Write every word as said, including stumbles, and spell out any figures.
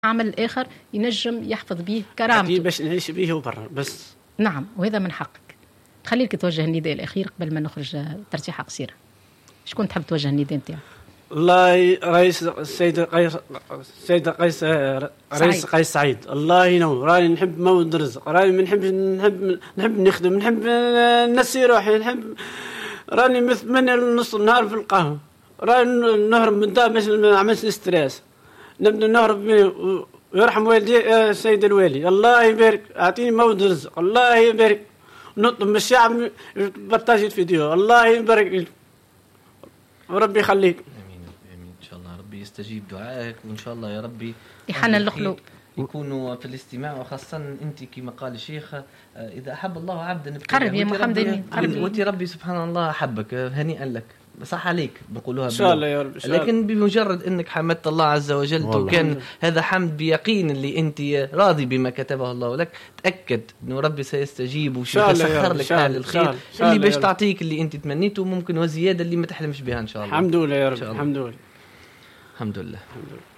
عمل آخر ينجم يحفظ به كرامته باش نعيش به وبرا بس. نعم، وهذا من حقك. خليك توجه النداء الأخير قبل ما نخرج ترتيحة قصيرة. شكون تحب توجه النداء نتاعك؟ الله رئيس السيد قيس السيد قيس رئيس قيس سعيد، الله ينور. راني نحب مود رزق، راني نحب نحب نحب نخدم، نحب نسي روحي، نحب راني من ثمانية لنص النهار في القهوة، راني نهرب من الدار باش ما نعملش ستريس، نبدا نهرب ويرحم والدي السيد الوالي، الله يبارك، اعطيني مود رزق، الله يبارك، نطلب من الشعب بارطاج الفيديو، الله يبارك وربي يخليك. امين امين ان شاء الله ربي يستجيب دعائك، وان شاء الله يا ربي يحنن القلوب يكونوا في الاستماع، وخاصة أنت كما قال الشيخ إذا أحب الله عبدا قرب يا محمد، وأنت ربي سبحان الله أحبك، هنيئا لك، صح عليك بقولوها إن شاء الله يا رب. لكن بمجرد أنك حمدت الله عز وجل وكان هذا حمد بيقين اللي أنت راضي بما كتبه الله لك، تأكد أنه ربي سيستجيب وسيسخر لك حال الخير اللي باش تعطيك اللي أنت تمنيته، ممكن وزيادة اللي ما تحلمش بها إن شاء الله. الحمد لله يا رب. الحمد لله الحمد لله.